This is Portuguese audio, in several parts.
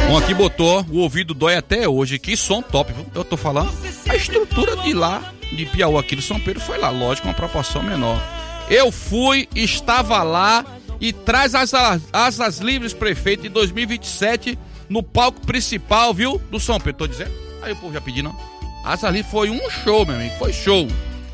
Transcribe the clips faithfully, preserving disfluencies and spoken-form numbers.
Um aqui botou, o ouvido dói até hoje. Que som top, viu? Eu tô falando. A estrutura de lá, de Piauí aqui do São Pedro, foi lá, lógico, uma proporção menor. Eu fui, estava lá e traz as asas livres, prefeito, de dois mil e vinte e sete no palco principal, viu? Do São Pedro, tô dizendo. Aí o povo já pediu, não. Asa ali foi um show, meu amigo, foi show.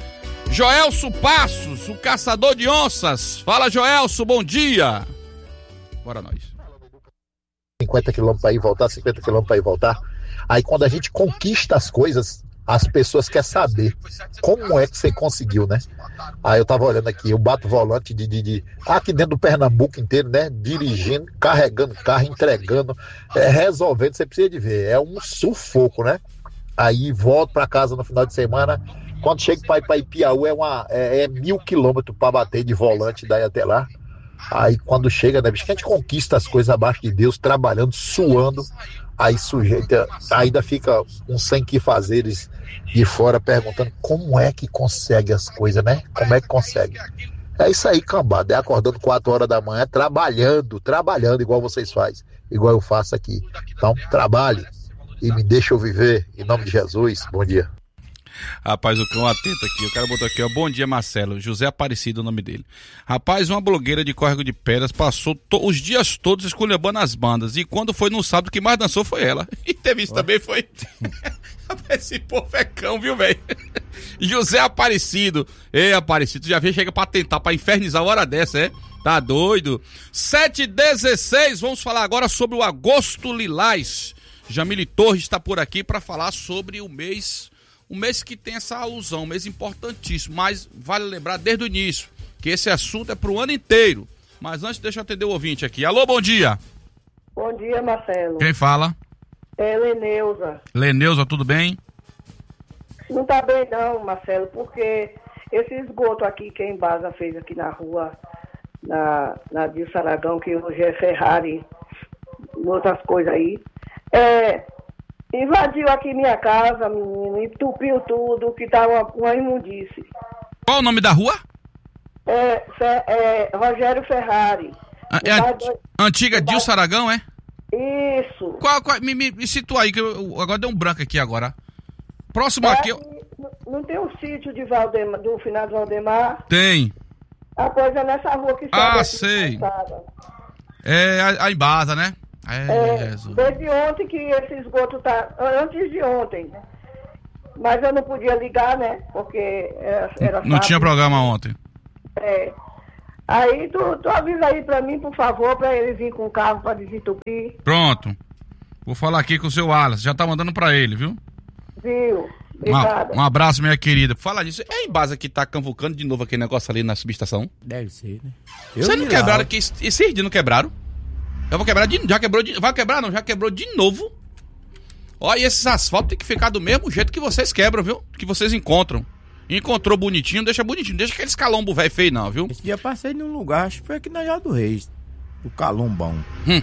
Joelso Passos, o caçador de onças. Fala, Joelso, bom dia. Bora nós. cinquenta quilômetros para ir e voltar, cinquenta quilômetros para ir e voltar. Aí quando a gente conquista as coisas, as pessoas querem saber como é que você conseguiu, né? Aí eu tava olhando aqui, eu bato volante de, de, de aqui dentro do Pernambuco inteiro, né? Dirigindo, carregando carro, entregando, é, resolvendo, você precisa de ver, é um sufoco, né? Aí volto para casa no final de semana, quando chego para ir Piauí é, uma, é, é mil quilômetros para bater de volante daí até lá. Aí quando chega, né, bicho, que a gente conquista as coisas abaixo de Deus, trabalhando, suando, aí sujeita, ainda fica uns sem que fazeres de fora perguntando como é que consegue as coisas, né? Como é que consegue? É isso aí, cambada, é acordando quatro horas da manhã, trabalhando, trabalhando igual vocês fazem, igual eu faço aqui. Então, trabalhe e me deixa eu viver, em nome de Jesus. Bom dia. Rapaz, o cão atento aqui, o cara botou aqui, ó, bom dia Marcelo, José Aparecido, o nome dele. Rapaz, uma blogueira de Córrego de Pedras passou to- os dias todos esculhambando as bandas, e quando foi no sábado, que mais dançou foi ela. E teve isso também, foi... Esse povo é cão, viu, velho? José Aparecido, ei Aparecido, tu já veio, chega pra tentar, pra infernizar a hora dessa, é? Tá doido? sete e dezesseis, vamos falar agora sobre o Agosto Lilás. Jamile Torres está por aqui para falar sobre o mês... Um mês que tem essa alusão, um mês importantíssimo, mas vale lembrar desde o início que esse assunto é pro ano inteiro. Mas antes, deixa eu atender o ouvinte aqui. Alô, bom dia. Bom dia, Marcelo. Quem fala? É Leneuza. Leneuza, tudo bem? Não tá bem não, Marcelo, porque esse esgoto aqui que a Embasa fez aqui na rua, na, na Dilson Aragão, que hoje é Ferrari, outras coisas aí, é... invadiu aqui minha casa, menino, entupiu tudo, que tá uma, uma imundície. Qual o nome da rua? É, é Rogério Ferrari. É a, do... Antiga Dilson Aragão, é? Isso. Qual, qual, me, me, me situa aí, que eu, agora deu um branco aqui agora. Próximo é, aqui... Eu... Não tem um sítio de Valdemar, do final de Valdemar? Tem. A coisa é nessa rua que Ah, sei. É a, a Embasa, né? É, desde ontem que esse esgoto tá, antes de ontem, mas eu não podia ligar, né, porque era, era não tinha programa ontem. É, aí tu, tu avisa aí pra mim, por favor, pra ele vir com o carro pra desentupir. Pronto, vou falar aqui com o seu Wallace, já tá mandando pra ele, viu? Viu, obrigada. Um, um abraço, minha querida. Fala nisso, é a Embasa que tá convocando de novo aquele negócio ali na subestação? Deve ser, né? Vocês não quebraram aqui, esses dias não quebraram? Eu vou quebrar de já quebrou de, vai quebrar não, já quebrou de novo. Olha, esses asfaltos tem que ficar do mesmo jeito que vocês quebram, viu? Que vocês encontram. Encontrou bonitinho, deixa bonitinho, deixa aqueles calombo velho feio não, viu? Esse dia passei num lugar, acho que foi aqui na Jal do Reis, o calombão. Hum.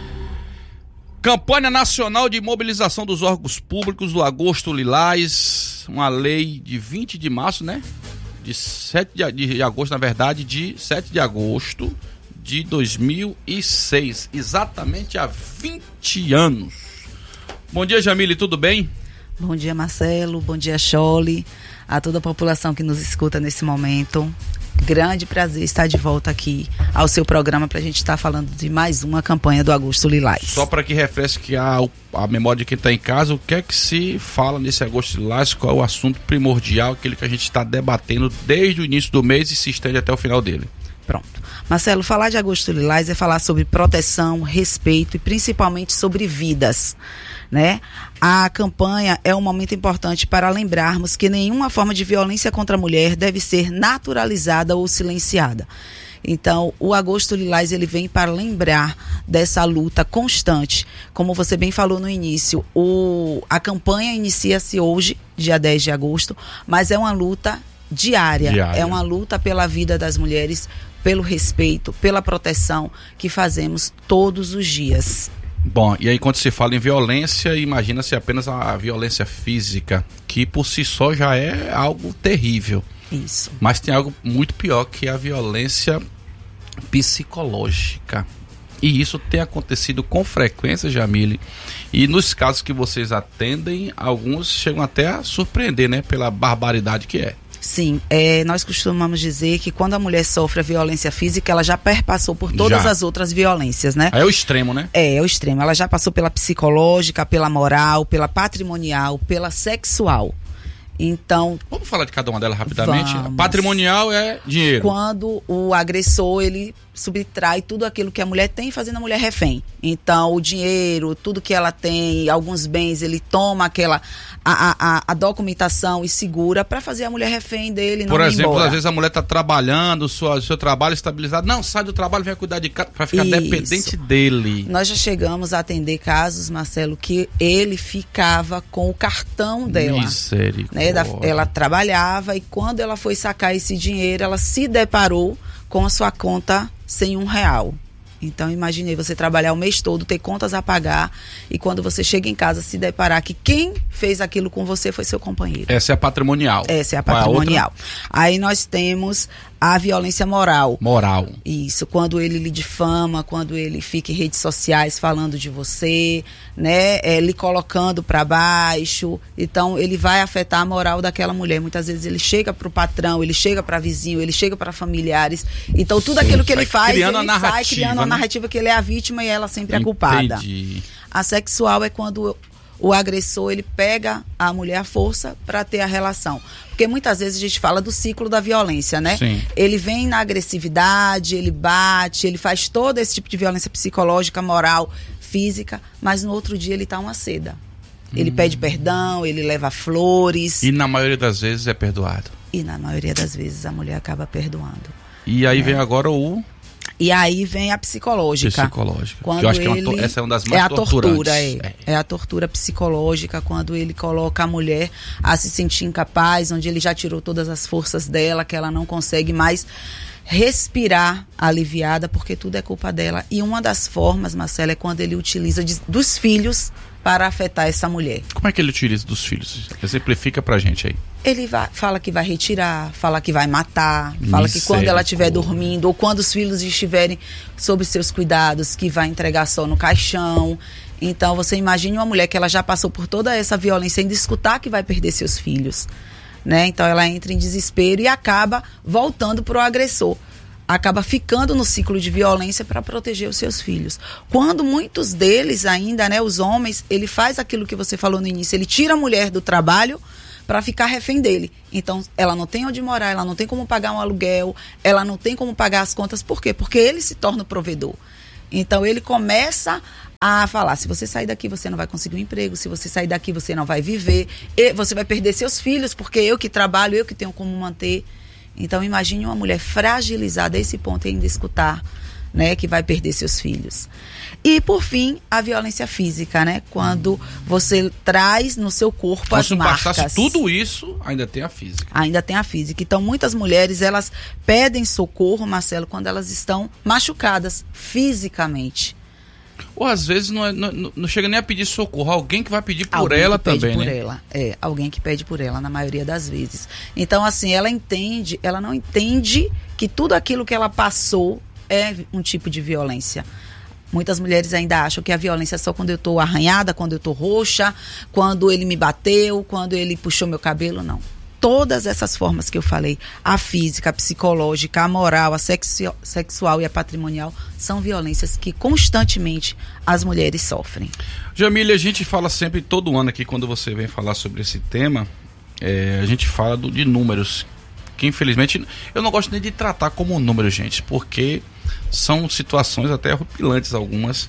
Campanha Nacional de Mobilização dos Órgãos Públicos do Agosto Lilás, uma lei de vinte de março, né? De sete de, de agosto, na verdade, de sete de agosto de dois mil e seis, exatamente há vinte anos. Bom dia, Jamile, tudo bem? Bom dia, Marcelo, bom dia, Chole, a toda a população que nos escuta nesse momento. Grande prazer estar de volta aqui ao seu programa para a gente estar falando de mais uma campanha do Agosto Lilás. Só para que refresque a, a memória de quem está em casa, o que é que se fala nesse Agosto Lilás, qual é o assunto primordial, aquele que a gente está debatendo desde o início do mês e se estende até o final dele. Pronto. Marcelo, falar de Agosto Lilás é falar sobre proteção, respeito e principalmente sobre vidas, né? A campanha é um momento importante para lembrarmos que nenhuma forma de violência contra a mulher deve ser naturalizada ou silenciada. Então, o Agosto Lilás, ele vem para lembrar dessa luta constante. Como você bem falou no início, o, a campanha inicia-se hoje, dia dez de agosto, mas é uma luta diária. diária. É uma luta pela vida das mulheres, pelo respeito, pela proteção que fazemos todos os dias. Bom, e aí quando se fala em violência, imagina-se apenas a violência física, que por si só já é algo terrível. Isso. Mas tem algo muito pior, que é a violência psicológica, E isso tem acontecido com frequência, Jamile. E nos casos que vocês atendem, alguns chegam até a surpreender, né? Pela barbaridade que é. Sim, é, nós costumamos dizer que quando a mulher sofre a violência física, ela já perpassou por todas Já. as outras violências, né? É o extremo, né? É, é o extremo. Ela já passou pela psicológica, pela moral, pela patrimonial, pela sexual. Então, Vamos falar de cada uma delas rapidamente? Vamos. Patrimonial é dinheiro. quando o agressor, ele subtrai tudo aquilo que a mulher tem, fazendo a mulher refém. Então, o dinheiro, tudo que ela tem, alguns bens, ele toma aquela a, a, a documentação e segura para fazer a mulher refém dele, não Por ir exemplo, embora. às vezes a mulher está trabalhando, sua, seu trabalho estabilizado. Não, sai do trabalho, vem cuidar de casa, para ficar Isso. dependente dele. Nós já chegamos a atender casos, Marcelo, que ele ficava com o cartão dela. Misericórdia. Né, da, ela trabalhava e quando ela foi sacar esse dinheiro, ela se deparou com a sua conta sem um real. Então, imaginei você trabalhar o mês todo, ter contas a pagar e quando você chega em casa se deparar que quem fez aquilo com você foi seu companheiro. Essa é a patrimonial. Essa é a Qual patrimonial. Aí nós temos a violência moral. Moral. Isso, quando ele lhe difama, quando ele fica em redes sociais falando de você, né, é, lhe colocando para baixo, então ele vai afetar a moral daquela mulher. Muitas vezes ele chega para o patrão, ele chega para vizinho, ele chega para familiares, então tudo Sim, aquilo que ele vai faz, criando ele a sai narrativa, criando uma né? narrativa que ele é a vítima e ela sempre é a culpada. Entendi. A sexual é quando o agressor, ele pega a mulher à força para ter a relação. Porque muitas vezes a gente fala do ciclo da violência, né? Sim. Ele vem na agressividade, ele bate, ele faz todo esse tipo de violência psicológica, moral, física, mas no outro dia ele tá uma seda. Ele Hum. pede perdão, ele leva flores. E na maioria das vezes é perdoado. E na maioria das vezes a mulher acaba perdoando. E aí vem agora o E aí vem a psicológica. psicológico. Quando que eu acho que é uma ele, to- essa é uma das mais é a torturantes. tortura, é. é a tortura psicológica, quando ele coloca a mulher a se sentir incapaz, onde ele já tirou todas as forças dela, que ela não consegue mais respirar aliviada, porque tudo é culpa dela. E uma das formas, Marcelo, é quando ele utiliza de, dos filhos para afetar essa mulher. Como é que ele utiliza dos filhos? Exemplifica pra gente aí. Ele vai, fala que vai retirar, fala que vai matar, fala que quando ela estiver dormindo ou quando os filhos estiverem sob seus cuidados, que vai entregar só no caixão. Então você imagine uma mulher que ela já passou por toda essa violência, ainda escutar que vai perder seus filhos, né? Então ela entra em desespero e acaba voltando para o agressor. Acaba ficando no ciclo de violência para proteger os seus filhos. Quando muitos deles ainda, né, os homens, ele faz aquilo que você falou no início, ele tira a mulher do trabalho para ficar refém dele. Então, ela não tem onde morar, ela não tem como pagar um aluguel, ela não tem como pagar as contas. Por quê? Porque ele se torna o provedor. Então, ele começa a falar, se você sair daqui, você não vai conseguir um emprego, se você sair daqui, você não vai viver, e você vai perder seus filhos, porque eu que trabalho, eu que tenho como manter. Então, imagine uma mulher fragilizada a esse ponto e ainda escutar, né, que vai perder seus filhos. E, por fim, a violência física, né? Quando você traz no seu corpo Então, as se não marcas. passasse tudo isso, ainda tem a física. Ainda tem a física. Então, muitas mulheres, elas pedem socorro, Marcelo, quando elas estão machucadas fisicamente. Ou às vezes não, é- não, não chega nem a pedir socorro, alguém que vai pedir por Alguém ela que pede também, por né? ela. É, alguém que pede por ela, na maioria das vezes. Então, assim, ela entende, ela não entende que tudo aquilo que ela passou é um tipo de violência. Muitas mulheres ainda acham que a violência é só quando eu estou arranhada, quando eu estou roxa, quando ele me bateu, quando ele puxou meu cabelo, não. Todas essas formas que eu falei, a física, a psicológica, a moral, a sexu- sexual e a patrimonial, são violências que constantemente as mulheres sofrem. Jamile, a gente fala sempre, todo ano aqui, quando você vem falar sobre esse tema, é, a gente fala do- de números, que infelizmente, eu não gosto nem de tratar como número, gente, porque são situações até horripilantes algumas,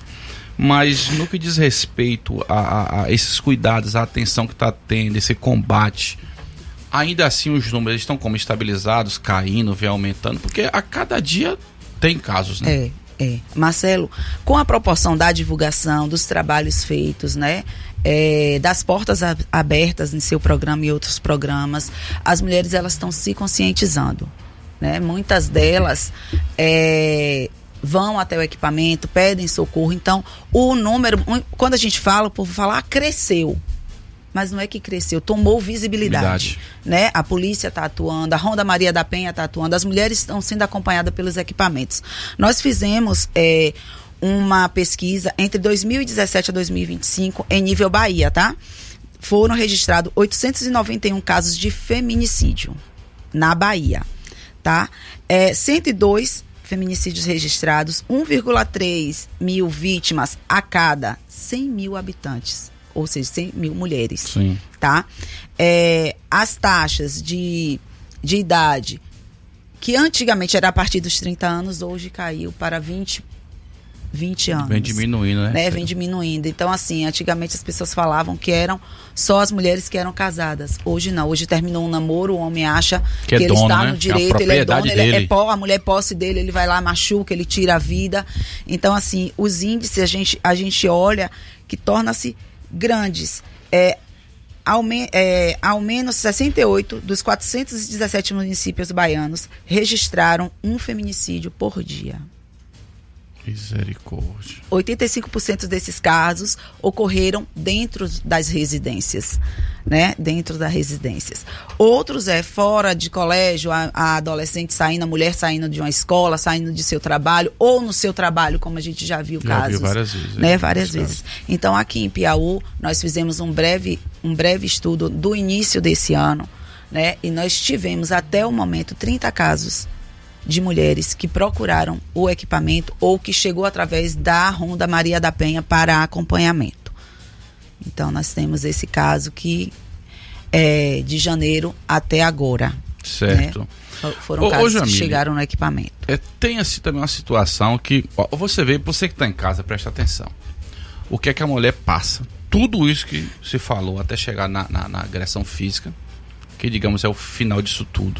mas no que diz respeito a, a- a esses cuidados, a atenção que está tendo, esse combate, ainda assim os números estão como estabilizados, caindo, vem aumentando, porque a cada dia tem casos, né? É, é. Marcelo, com a proporção da divulgação, dos trabalhos feitos, né? É, das portas a- abertas em seu programa e outros programas, as mulheres, elas estão se conscientizando, né? Muitas delas é, vão até o equipamento, pedem socorro. Então, o número, um, quando a gente fala, o povo fala, ah, cresceu. Mas não é que cresceu, tomou visibilidade, Verdade. né? A polícia está atuando, a Ronda Maria da Penha está atuando, as mulheres estão sendo acompanhadas pelos equipamentos. Nós fizemos é, uma pesquisa entre dois mil e dezessete a dois mil e vinte e cinco em nível Bahia, tá? Foram registrados oitocentos e noventa e um casos de feminicídio na Bahia, tá? É, cento e dois feminicídios registrados, um vírgula três mil vítimas a cada cem mil habitantes, ou seja, cem mil mulheres. Sim. Tá? É, as taxas de, de idade, que antigamente era a partir dos trinta anos, hoje caiu para vinte, vinte anos. Vem diminuindo, né? né? Vem diminuindo. Então, assim, antigamente as pessoas falavam que eram só as mulheres que eram casadas. Hoje não. Hoje terminou um namoro, o homem acha que, que é ele dono, está né? no direito, é ele é dono, ele dele. é pó, a mulher é posse dele, ele vai lá, machuca, ele tira a vida. Então, assim, os índices a gente, a gente olha que torna-se grandes. É, ao, me, é, ao menos sessenta e oito dos quatrocentos e dezessete municípios baianos registraram um feminicídio por dia. Misericórdia. oitenta e cinco por cento desses casos ocorreram dentro das residências, né? Dentro das residências. Outros é fora de colégio, a, a adolescente saindo, a mulher saindo de uma escola, saindo de seu trabalho, ou no seu trabalho, como a gente já viu já casos. Vi várias vezes. Né? Várias vezes. Casos. Então, aqui em Piauí, nós fizemos um breve, um breve estudo do início desse ano, né? E nós tivemos até o momento trinta casos de mulheres que procuraram o equipamento ou que chegou através da Ronda Maria da Penha para acompanhamento. Então, nós temos esse caso que é de janeiro até agora. Certo. Né? Foram ô, casos ô, Jamile, que chegaram no equipamento. É, tem assim também uma situação que, ó, você vê, você que está em casa, presta atenção. O que é que a mulher passa? Tudo isso que se falou até chegar na, na, na agressão física, que digamos é o final disso tudo.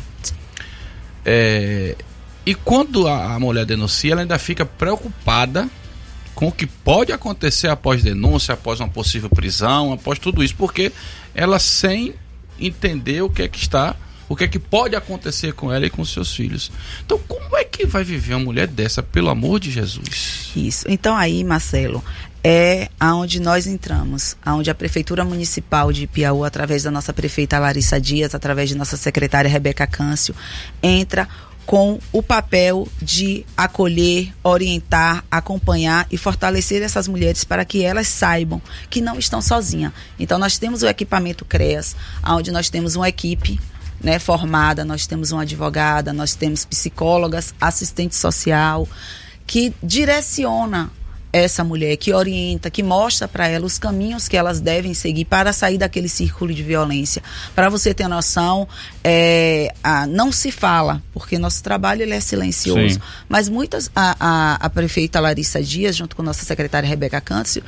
É... E quando a, a mulher denuncia, ela ainda fica preocupada com o que pode acontecer após denúncia, após uma possível prisão, após tudo isso, porque ela sem entender o que é que está, o que é que pode acontecer com ela e com seus filhos. Então, como é que vai viver uma mulher dessa, pelo amor de Jesus? Isso. Então aí, Marcelo, é aonde nós entramos, aonde a Prefeitura Municipal de Piauí, através da nossa prefeita Larissa Dias, através de nossa secretária Rebeca Câncio, entra com o papel de acolher, orientar, acompanhar e fortalecer essas mulheres para que elas saibam que não estão sozinhas. Então, nós temos o equipamento CREAS, onde nós temos uma equipe, né, formada, nós temos uma advogada, nós temos psicólogas, assistente social, que direciona essa mulher, que orienta, que mostra para ela os caminhos que elas devem seguir para sair daquele círculo de violência. Para você ter noção, é, a, não se fala, porque nosso trabalho ele é silencioso, sim, mas muitas, a, a, a prefeita Larissa Dias, junto com nossa secretária Rebeca Câncio,